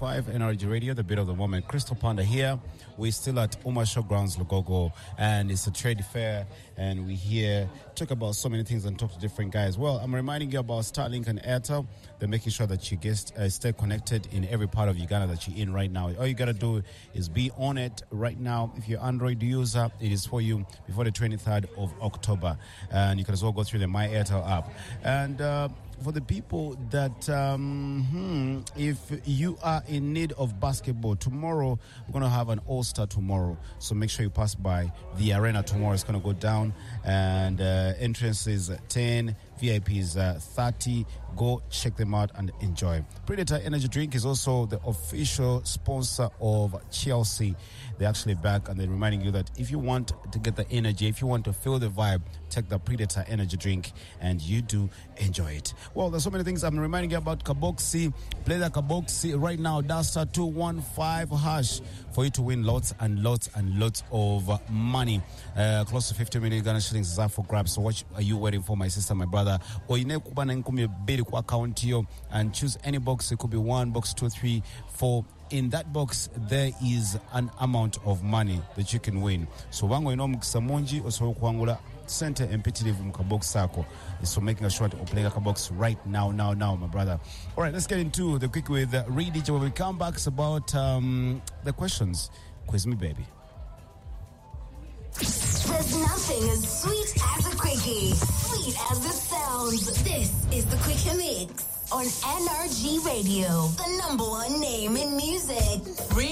105 NRG Radio, the beat of the moment. Crystal Panda here. We're still at Uma Showgrounds, Lugogo, and it's a trade fair, and we're here talk about so many things and talk to different guys. Well, I'm reminding you about Starlink and Airtel. They're making sure that you stay connected in every part of Uganda that you're in right now. All you got to do is be on it right now. If you're an Android user, it is for you before the 23rd of October. And you can as well go through the My Airtel app. And for the people that, if you are in need of basketball, tomorrow, we're going to have an All-Star tomorrow. So make sure you pass by the arena tomorrow. It's going to go down. And entrance is 10, VIP is 30. Go check them out and enjoy. Predator Energy Drink is also the official sponsor of Chelsea. They're actually back, and they're reminding you that if you want to get the energy, if you want to feel the vibe, take the Predator Energy Drink, and you do enjoy it. Well, there's so many things I'm reminding you about. Kaboxi. Play the Kaboxi right now. That's star 215 hash for you to win lots and lots and lots of money. Close to 50 million Ghana shillings is up for grabs. So what are you waiting for, my sister, my brother? Or you account here and choose any box. It could be 1, box 2, 3, 4. In that box, there is an amount of money that you can win. So wango ino mkisamonji osoro kuangula center empitilivu mkabox sako. So making a short to play a box right now, my brother. All right, let's get into the quick with Read It. When we come back, it's about the questions. Quiz me, baby. There's nothing as sweet as a quickie. Sweet as it sounds. This is the Quickie Mix on NRG Radio, the #1 name in music.